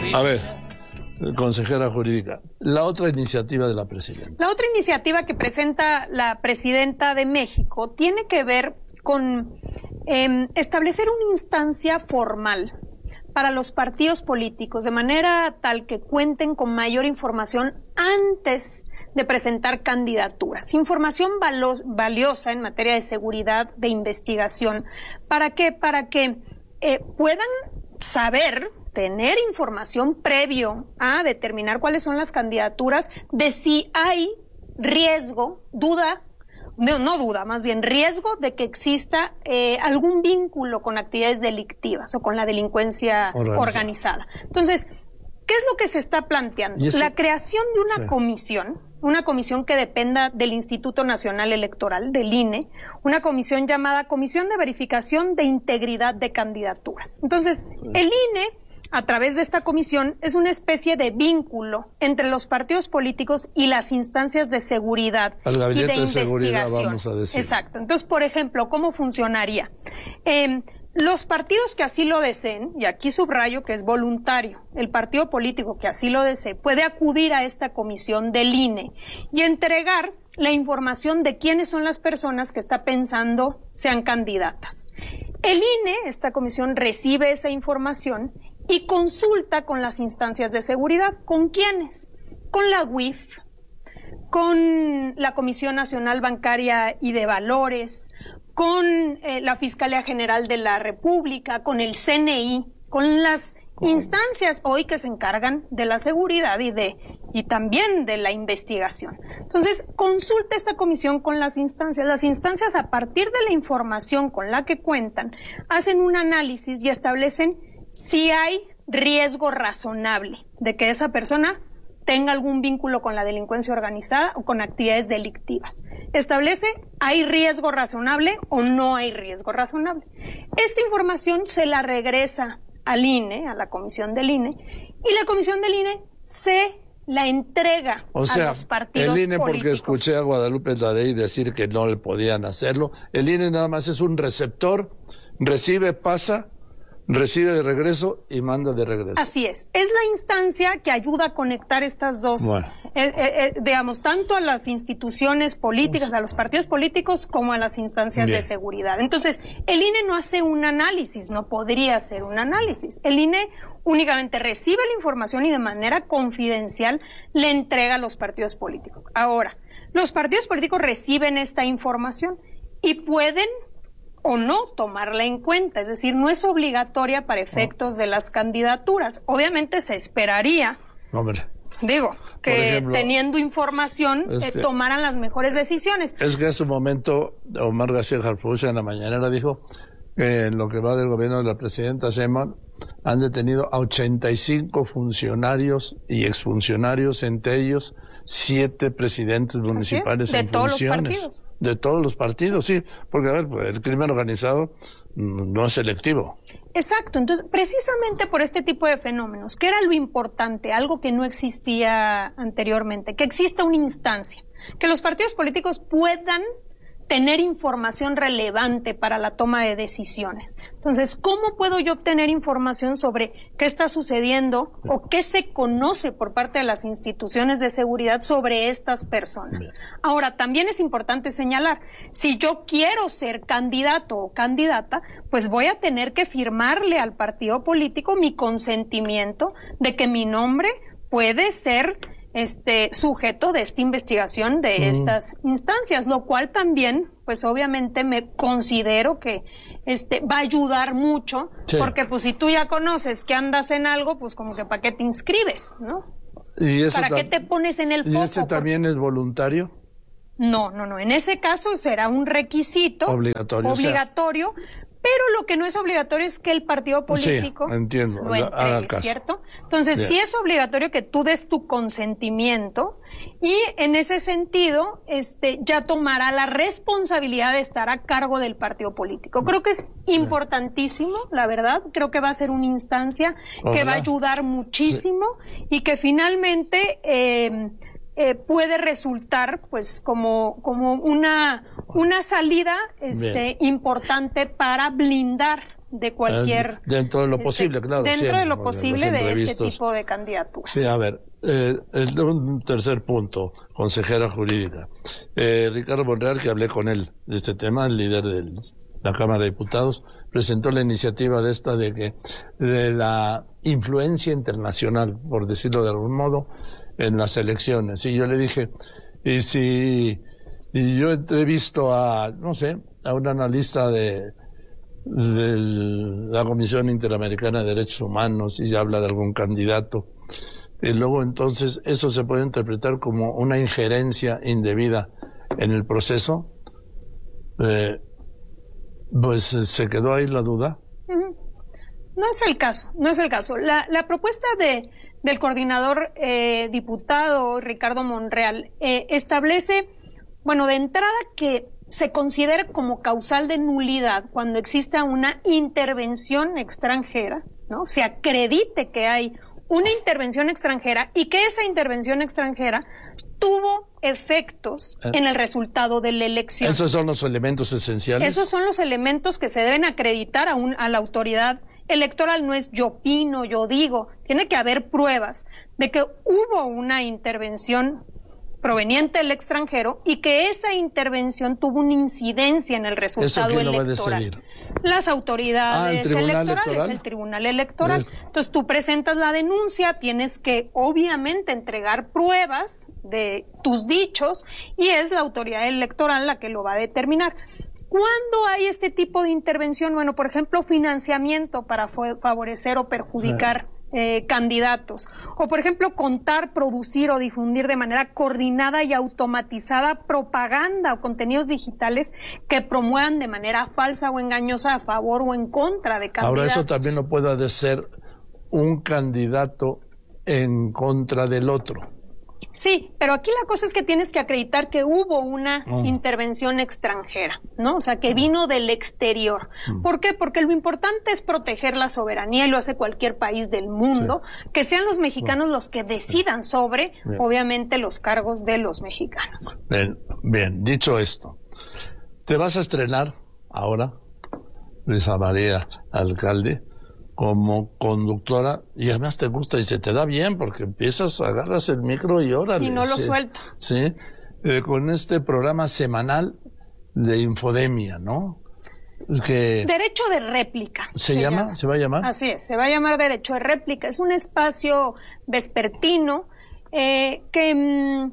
A ver, consejera jurídica, la otra iniciativa de la presidenta. La otra iniciativa que presenta la presidenta de México tiene que ver con establecer una instancia formal para los partidos políticos, de manera tal que cuenten con mayor información antes de presentar candidaturas. Información valiosa en materia de seguridad, de investigación. ¿Para qué? Para que puedan saber, tener información previo a determinar cuáles son las candidaturas, de si hay riesgo, riesgo de que exista algún vínculo con actividades delictivas o con la delincuencia organizada. Entonces, ¿qué es lo que se está planteando? La creación de una comisión que dependa del Instituto Nacional Electoral, del INE, una comisión llamada Comisión de Verificación de Integridad de Candidaturas. Entonces, el INE, a través de esta comisión, es una especie de vínculo entre los partidos políticos y las instancias de seguridad y de investigación. Vamos a decir. Exacto. Entonces, por ejemplo, ¿cómo funcionaría? Los partidos que así lo deseen, y aquí subrayo que es voluntario, el partido político que así lo desee, puede acudir a esta comisión del INE y entregar la información de quiénes son las personas que está pensando sean candidatas. El INE, esta comisión, recibe esa información y consulta con las instancias de seguridad. ¿Con quiénes? Con la UIF, con la Comisión Nacional Bancaria y de Valores, con la Fiscalía General de la República, con el CNI, con las instancias hoy que se encargan de la seguridad y también de la investigación. Entonces, consulta esta comisión con las instancias. Las instancias, a partir de la información con la que cuentan, hacen un análisis y establecen si hay riesgo razonable de que esa persona tenga algún vínculo con la delincuencia organizada o con actividades delictivas. Establece, ¿hay riesgo razonable o no hay riesgo razonable? Esta información se la regresa al INE, a la comisión del INE, y la comisión del INE se la entrega a los partidos el INE, políticos. Porque escuché a Guadalupe Tadei decir que no le podían hacerlo. El INE nada más es un receptor, recibe, pasa, recibe de regreso y manda de regreso. Así es la instancia que ayuda a conectar estas dos, digamos, tanto a las instituciones políticas, a los partidos políticos, como a las instancias de seguridad. Entonces, el INE no hace un análisis, no podría hacer un análisis. El INE únicamente recibe la información y de manera confidencial le entrega a los partidos políticos. Ahora, los partidos políticos reciben esta información y pueden o no tomarla en cuenta, es decir, no es obligatoria para efectos de las candidaturas. Obviamente se esperaría, que ejemplo, teniendo información tomaran las mejores decisiones. Es que en su momento Omar García Harfuch en la mañanera dijo que en lo que va del gobierno de la presidenta Sheinbaum han detenido a 85 funcionarios y exfuncionarios, entre ellos 7 presidentes municipales en funciones. De todos los partidos, sí, porque a ver, pues, el crimen organizado no es selectivo. Exacto, entonces precisamente por este tipo de fenómenos, ¿qué era lo importante? Algo que no existía anteriormente, que exista una instancia, que los partidos políticos puedan tener información relevante para la toma de decisiones. Entonces, ¿cómo puedo yo obtener información sobre qué está sucediendo o qué se conoce por parte de las instituciones de seguridad sobre estas personas? Ahora, también es importante señalar, si yo quiero ser candidato o candidata, pues voy a tener que firmarle al partido político mi consentimiento de que mi nombre puede ser sujeto de esta investigación de estas instancias, lo cual también, pues obviamente me considero que va a ayudar mucho, porque pues si tú ya conoces que andas en algo, pues como que ¿para qué te inscribes, no? ¿Y eso ¿Para qué te pones en el foco? ¿Y ese también es voluntario? No, en ese caso será un requisito obligatorio, pero lo que no es obligatorio es que el partido político lo entregue, ¿cierto? Entonces, sí es obligatorio que tú des tu consentimiento y en ese sentido, ya tomará la responsabilidad de estar a cargo del partido político. Creo que es importantísimo, la verdad. Creo que va a ser una instancia que va a ayudar muchísimo y que finalmente puede resultar pues como una salida importante para blindar de cualquier... Dentro de lo posible, claro. Dentro siempre, de lo posible de este tipo de candidaturas. Sí, a ver, un tercer punto, consejera jurídica. Ricardo Monreal, que hablé con él de este tema, el líder de la Cámara de Diputados, presentó la iniciativa de la influencia internacional, por decirlo de algún modo, en las elecciones. Y yo le dije, y yo entrevisto a un analista de la Comisión Interamericana de Derechos Humanos y habla de algún candidato, y luego entonces eso se puede interpretar como una injerencia indebida en el proceso, pues se quedó ahí la duda. No es el caso, no es el caso. La propuesta del coordinador diputado Ricardo Monreal establece, bueno, de entrada que se considera como causal de nulidad cuando exista una intervención extranjera, ¿no? Se acredite que hay una intervención extranjera y que esa intervención extranjera tuvo efectos en el resultado de la elección. Esos son los elementos esenciales. Esos son los elementos que se deben acreditar a la autoridad electoral. No es yo opino, yo digo. Tiene que haber pruebas de que hubo una intervención proveniente del extranjero y que esa intervención tuvo una incidencia en el resultado electoral. ¿Eso quién lo va a decidir? Las autoridades electorales, el Tribunal Electoral. Entonces tú presentas la denuncia, tienes que obviamente entregar pruebas de tus dichos y es la autoridad electoral la que lo va a determinar. ¿Cuándo hay este tipo de intervención? Bueno, por ejemplo, financiamiento para favorecer o perjudicar candidatos. O, por ejemplo, contar, producir o difundir de manera coordinada y automatizada propaganda o contenidos digitales que promuevan de manera falsa o engañosa a favor o en contra de candidatos. Ahora, eso también no puede ser un candidato en contra del otro. Sí, pero aquí la cosa es que tienes que acreditar que hubo una intervención extranjera, ¿no? O sea, que vino del exterior. ¿Por qué? Porque lo importante es proteger la soberanía y lo hace cualquier país del mundo, que sean los mexicanos los que decidan sobre, obviamente, los cargos de los mexicanos. Bien, dicho esto, te vas a estrenar ahora, Luisa María Alcalde, como conductora, y además te gusta y se te da bien porque agarras el micro y órale. Y no lo suelto. Sí, con este programa semanal de Infodemia, ¿no? Derecho de réplica. ¿Se llama? ¿Se va a llamar? Así es, se va a llamar Derecho de réplica. Es un espacio vespertino que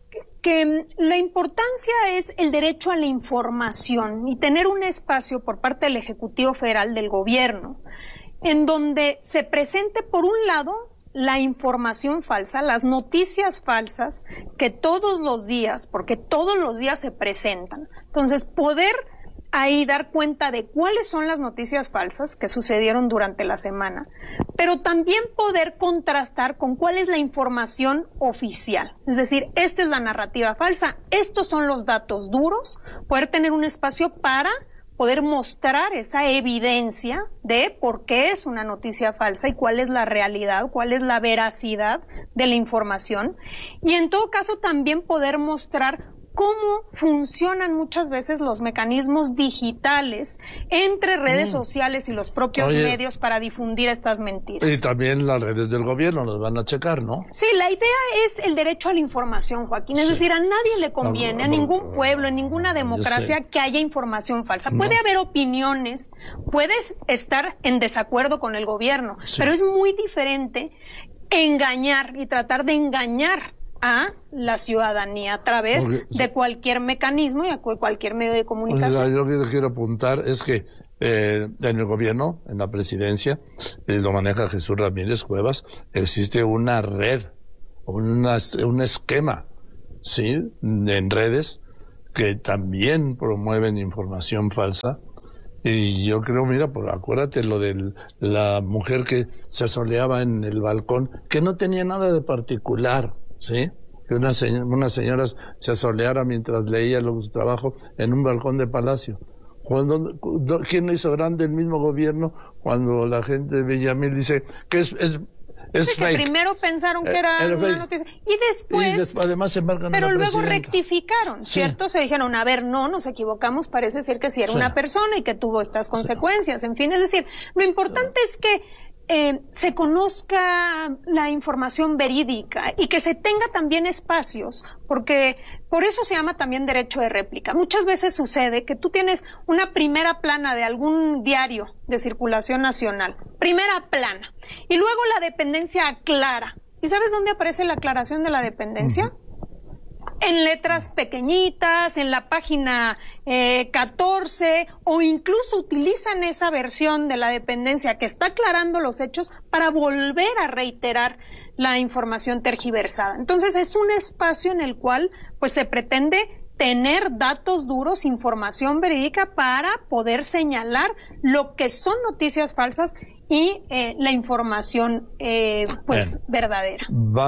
la importancia es el derecho a la información y tener un espacio por parte del Ejecutivo Federal del Gobierno en donde se presente, por un lado, la información falsa, las noticias falsas que todos los días, porque todos los días se presentan. Entonces, poder ahí dar cuenta de cuáles son las noticias falsas que sucedieron durante la semana, pero también poder contrastar con cuál es la información oficial. Es decir, esta es la narrativa falsa, estos son los datos duros, poder tener un espacio para poder mostrar esa evidencia de por qué es una noticia falsa y cuál es la realidad, cuál es la veracidad de la información. Y en todo caso también poder mostrar cómo funcionan muchas veces los mecanismos digitales entre redes sociales y los propios medios para difundir estas mentiras. Y también las redes del gobierno nos van a checar, ¿no? Sí, la idea es el derecho a la información, Joaquín. Es decir, a nadie le conviene, a ningún pueblo, en ninguna democracia que haya información falsa. Puede haber opiniones, puedes estar en desacuerdo con el gobierno, pero es muy diferente engañar y tratar de engañar a la ciudadanía a través de cualquier mecanismo y a cualquier medio de comunicación. Yo lo que quiero apuntar es que en el gobierno, en la presidencia, lo maneja Jesús Ramírez Cuevas, existe una red, un esquema, ¿sí?, en redes que también promueven información falsa. Y yo creo, mira, acuérdate lo de la mujer que se asoleaba en el balcón, que no tenía nada de particular, ¿sí? Que unas señoras se asoleara mientras leía su trabajo en un balcón de Palacio. ¿Quién lo hizo grande? El mismo gobierno, cuando la gente de Villamil dice que es sí, fake. Que primero pensaron que era una noticia y después además se embarcan pero en la luego presidenta. rectificaron, ¿cierto? Sí. Se dijeron, a ver, no, nos equivocamos, parece ser que sí era una persona y que tuvo estas consecuencias, en fin, es decir, lo importante es que se conozca la información verídica y que se tenga también espacios, porque por eso se llama también derecho de réplica. Muchas veces sucede que tú tienes una primera plana de algún diario de circulación nacional, primera plana, y luego la dependencia aclara. ¿Y sabes dónde aparece la aclaración de la dependencia? En letras pequeñitas, en la página 14, o incluso utilizan esa versión de la dependencia que está aclarando los hechos para volver a reiterar la información tergiversada. Entonces es un espacio en el cual pues se pretende tener datos duros, información verídica para poder señalar lo que son noticias falsas y la información verdadera.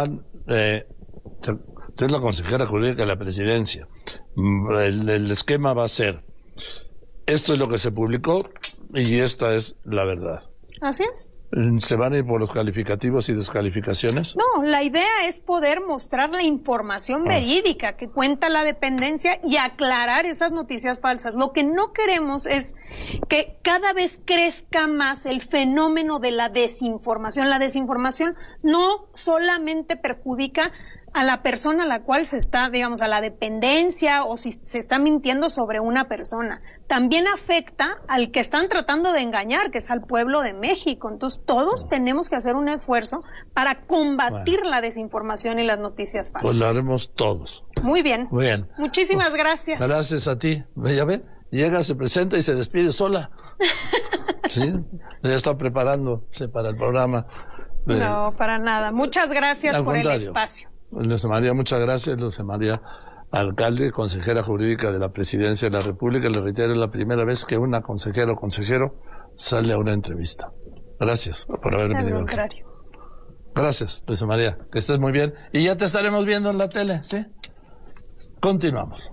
Tú eres la consejera jurídica de la presidencia. El esquema va a ser, esto es lo que se publicó y esta es la verdad. Así es. ¿Se van a ir por los calificativos y descalificaciones? No, la idea es poder mostrar la información verídica que cuenta la dependencia y aclarar esas noticias falsas. Lo que no queremos es que cada vez crezca más el fenómeno de la desinformación. La desinformación no solamente perjudica a la persona a la cual se está, digamos, a la dependencia o si se está mintiendo sobre una persona. También afecta al que están tratando de engañar, que es al pueblo de México. Entonces, todos tenemos que hacer un esfuerzo para combatir la desinformación y las noticias falsas. Pues lo haremos todos. Muy bien. Muy bien. Muchísimas gracias. Gracias a ti. ¿Ya ve? Llega, se presenta y se despide sola. Sí, ya está preparándose para el programa. No, para nada. Muchas gracias por el espacio. Luisa María, muchas gracias. Luisa María, alcalde, consejera jurídica de la Presidencia de la República. Le reitero, es la primera vez que una consejera o consejero sale a una entrevista. Gracias por haber venido aquí. Gracias, Luisa María. Que estés muy bien. Y ya te estaremos viendo en la tele, ¿sí? Continuamos.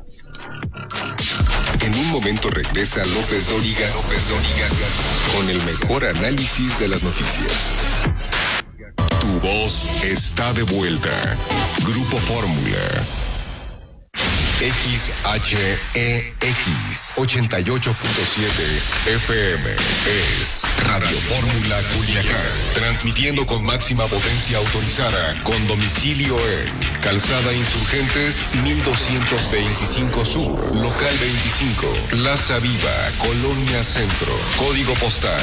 En un momento regresa López Dóriga con el mejor análisis de las noticias. Tu voz está de vuelta. Grupo Fórmula. XHEX 88.7 FM es Radio Fórmula Culiacán, transmitiendo con máxima potencia autorizada, con domicilio en Calzada Insurgentes 1225 Sur, Local 25, Plaza Viva, Colonia Centro, Código Postal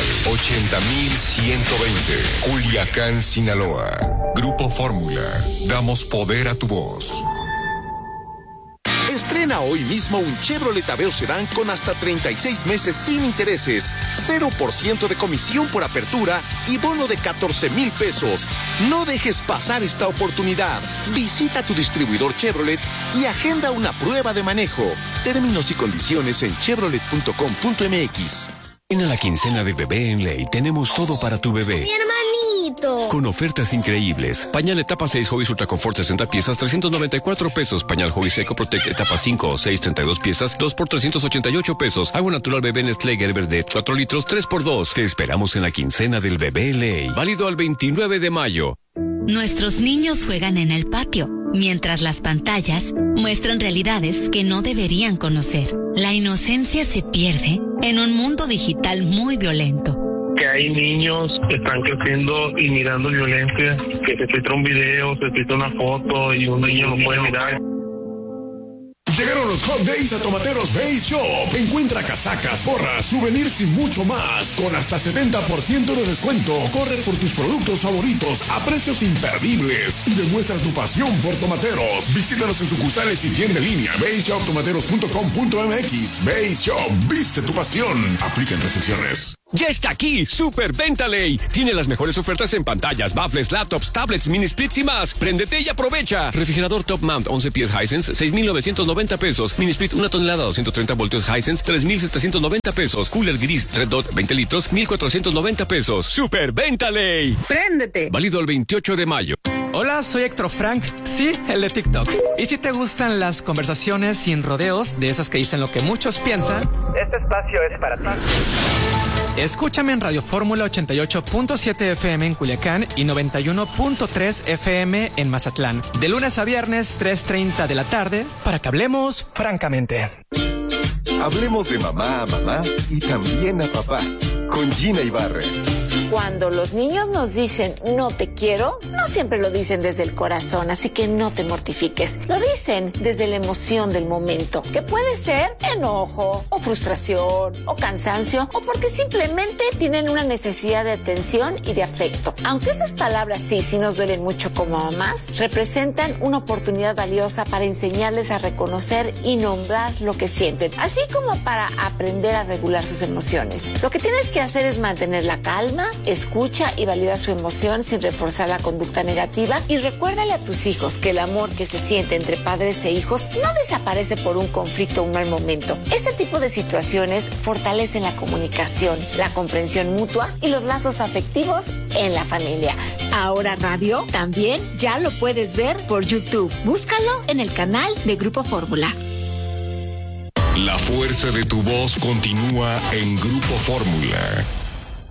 80120, Culiacán, Sinaloa. Grupo Fórmula, damos poder a tu voz. Estrena hoy mismo un Chevrolet Aveo Sedán con hasta 36 meses sin intereses, 0% de comisión por apertura y bono de 14,000 pesos. No dejes pasar esta oportunidad. Visita tu distribuidor Chevrolet y agenda una prueba de manejo. Términos y condiciones en chevrolet.com.mx. En la quincena de Bebé en Ley tenemos todo para tu bebé. ¡Mi hermanito! Con ofertas increíbles. Pañal etapa 6 Huggies Ultra Confort 60 piezas, 394 pesos. Pañal Huggies Eco Protect etapa 5 o 6, 32 piezas, 2 por 388 pesos. Agua natural bebé Nestlé Gerber de 4 litros, 3 por 2. Te esperamos en la quincena del Bebé Ley. Válido al 29 de mayo. Nuestros niños juegan en el patio, mientras las pantallas muestran realidades que no deberían conocer. La inocencia se pierde en un mundo digital muy violento. Que hay niños que están creciendo y mirando violencia, que se filtra un video, se filtra una foto y un niño lo puede mirar. Llegaron los Hot Days a Tomateros Base Shop. Encuentra casacas, gorras, souvenirs y mucho más. Con hasta 70% de descuento. Corre por tus productos favoritos a precios imperdibles. Y demuestra tu pasión por tomateros. Visítanos en sucursales y tienda en línea. baseshoptomateros.com.mx. Base Shop. Viste tu pasión. Aplican restricciones. ¡Ya está aquí! ¡Super Venta Ley! Tiene las mejores ofertas en pantallas, baffles, laptops, tablets, mini splits y más. ¡Préndete y aprovecha! Refrigerador Top Mount 11 pies Hisense, 6,990 pesos. Mini split 1 tonelada, 230 voltios Hisense, 3,790 pesos. Cooler gris Red Dot 20 litros, 1,490 pesos. ¡Super Venta Ley! ¡Préndete! Válido el 28 de mayo. Hola, soy Héctor Frank, sí, el de TikTok. Y si te gustan las conversaciones sin rodeos, de esas que dicen lo que muchos piensan, este espacio es para ti. Escúchame en Radio Fórmula 88.7 FM en Culiacán y 91.3 FM en Mazatlán. De lunes a viernes, 3:30 de la tarde, para que hablemos francamente. Hablemos de mamá a mamá y también a papá, con Gina Ibarra. Cuando los niños nos dicen no te quiero, no siempre lo dicen desde el corazón, así que no te mortifiques. Lo dicen desde la emoción del momento, que puede ser enojo, o frustración, o cansancio, o porque simplemente tienen una necesidad de atención y de afecto. Aunque estas palabras sí nos duelen mucho como mamás, representan una oportunidad valiosa para enseñarles a reconocer y nombrar lo que sienten, así como para aprender a regular sus emociones. Lo que tienes que hacer es mantener la calma, escucha y valida su emoción sin reforzar la conducta negativa, y recuérdale a tus hijos que el amor que se siente entre padres e hijos no desaparece por un conflicto o un mal momento. Este tipo de situaciones fortalecen la comunicación, la comprensión mutua y los lazos afectivos en la familia. Ahora Radio también ya lo puedes ver por YouTube. Búscalo en el canal de Grupo Fórmula. La fuerza de tu voz continúa en Grupo Fórmula.